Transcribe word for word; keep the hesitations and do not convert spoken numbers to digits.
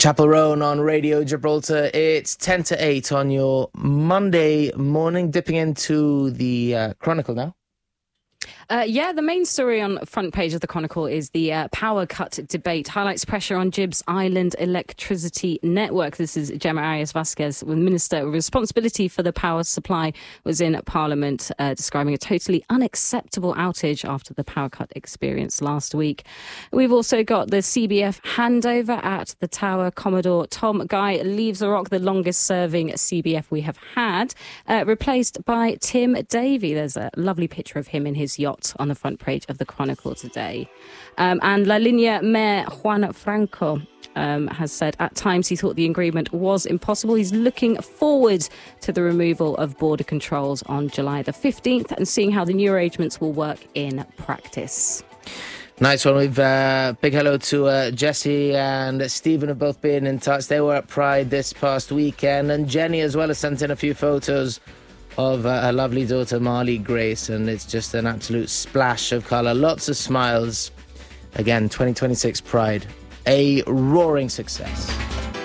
Chapel Roan on Radio Gibraltar. It's ten to eight on your Monday morning, dipping into the uh, Chronicle now. Uh, yeah, the main story on the front page of the Chronicle is the uh, power cut debate highlights pressure on Gibr's Island electricity network. This is Gemma Arias Vasquez, with Minister with responsibility for the power supply, was in Parliament uh, describing a totally unacceptable outage after the power cut experience last week. We've also got the C B F handover at the Tower. Commodore Tom Guy leaves the Rock, the longest serving C B F we have had, uh, replaced by Tim Davie. There's a lovely picture of him in his yacht on the front page of the Chronicle today. Um, and La Linea Mayor Juan Franco um, has said at times he thought the agreement was impossible. He's looking forward to the removal of border controls on July the fifteenth and seeing how the new arrangements will work in practice. Nice one. We've uh, big hello to uh, Jesse and Stephen have both been in touch. They were at Pride this past weekend, and Jenny as well has sent in a few photos of uh, her lovely daughter Marley Grace, and it's just an absolute splash of colour, lots of smiles. Again, twenty twenty-six Pride, a roaring success.